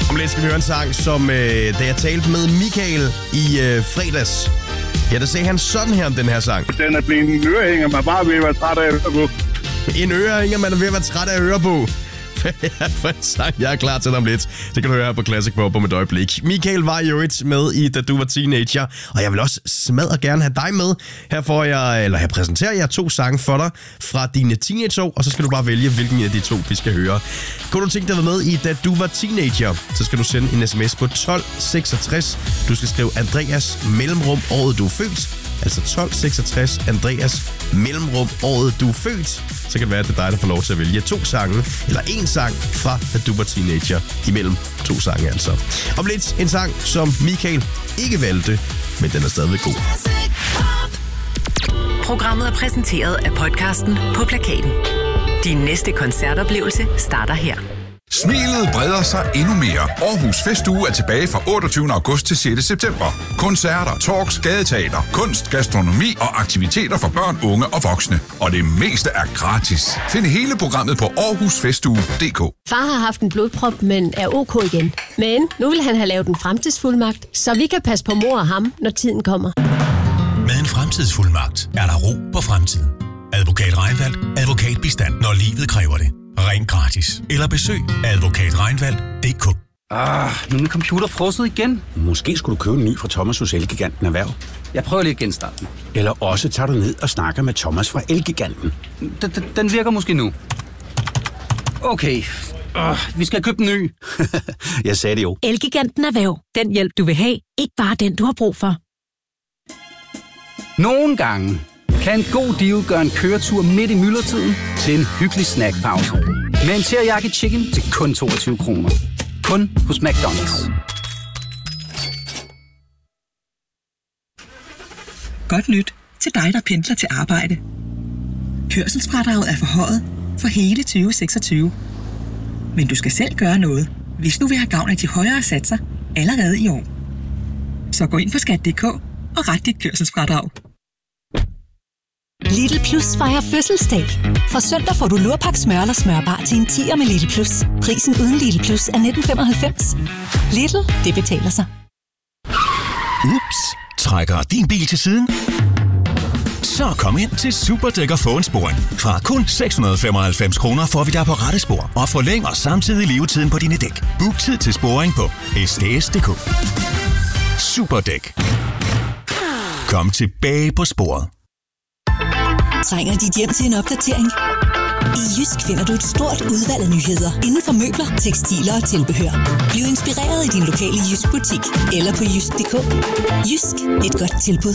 Om lidt skal vi høre en sang, som da jeg talte med Michael i fredags. Ja, der sagde han sådan her om den her sang. Den er blevet en ørehænger, man bare ved at være træt af at høre på. En ørehænger, man er ved at være træt af at høre på. For en sang, jeg er klar til om lidt. Det kan du høre her på Classic Pop om et øjeblik. Michael var jo et med i Da Du Var Teenager, og jeg vil også smadre gerne have dig med. Her præsenterer jeg 2 sange for dig fra dine teenageår, og så skal du bare vælge, hvilken af de 2 vi skal høre. Kunne du tænke dig at være med i Da Du Var Teenager, så skal du sende en sms på 1266. Du skal skrive Andreas mellemrum året du er født. Altså 1266 Andreas mellemrum året du er født. Så kan det være, at det er dig, der får lov til at vælge 2 sange, eller 1 sang fra Da Du Var Teenager, imellem 2 sange altså. Om lidt en sang, som Michael ikke valgte, men den er stadigvæk god. Programmet er præsenteret af podcasten På Plakaten. Din næste koncertoplevelse starter her. Smilet breder sig endnu mere. Aarhus Festuge er tilbage fra 28. august til 6. september. Koncerter, talks, gadeteater, kunst, gastronomi og aktiviteter for børn, unge og voksne. Og det meste er gratis. Find hele programmet på aarhusfestuge.dk. Far har haft en blodprop, men er ok igen. Men nu vil han have lavet en fremtidsfuldmagt, så vi kan passe på mor og ham, når tiden kommer. Med en fremtidsfuldmagt er der ro på fremtiden. Advokat Reinvald. Advokatbistand, når livet kræver det. Ring gratis. Eller besøg advokatreinvald.dk. Nu er min computer frosset igen. Måske skulle du købe en ny fra Thomas hos Elgiganten Erhverv. Jeg prøver lige at genstarte den. Eller også tager du ned og snakker med Thomas fra Elgiganten. Den virker måske nu. Okay. Vi skal købe en ny. Jeg sagde det jo. Elgiganten Erhverv. Den hjælp, du vil have. Ikke bare den, du har brug for. Nogle gange kan en god deal gøre en køretur midt i myldretiden til en hyggelig snackpause. Med en teriyaki chicken til kun 22 kroner. Kun hos McDonald's. Godt nyt til dig, der pendler til arbejde. Kørselsfradraget er forhøjet for hele 2026. Men du skal selv gøre noget, hvis du vil have gavn af de højere satser allerede i år. Så gå ind på skat.dk og ret dit kørselsfradrag. Lidl Plus fejrer fødselsdag. Fra søndag får du lurpak smør eller smørbar til en 10'er med Lidl Plus. Prisen uden Lidl Plus er 19,95. Lidl, det betaler sig. Ups, trækker din bil til siden? Så kom ind til Superdæk og få en sporing. Fra kun 695 kroner får vi dig på rette spor og forlænger samtidig levetiden på dine dæk. Book tid til sporing på sds.dk. Superdæk. Kom tilbage på sporet. Trænger dit hjem til en opdatering? I Jysk finder du et stort udvalg af nyheder inden for møbler, tekstiler og tilbehør. Bliv inspireret i din lokale Jysk butik eller på jysk.dk. Jysk, et godt tilbud.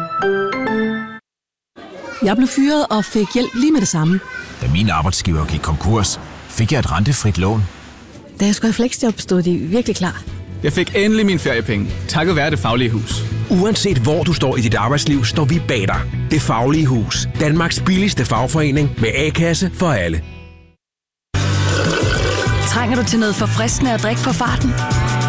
Jeg blev fyret og fik hjælp lige med det samme. Da min arbejdsgiver gik konkurs, fik jeg et rentefrit lån. Da jeg skulle have fleksjob, stod de virkelig klar. Jeg fik endelig mine feriepenge, takket være Det Faglige Hus. Uanset hvor du står i dit arbejdsliv, står vi bag dig. Det Faglige Hus. Danmarks billigste fagforening med A-kasse for alle. Trænger du til noget forfriskende at drikke på farten?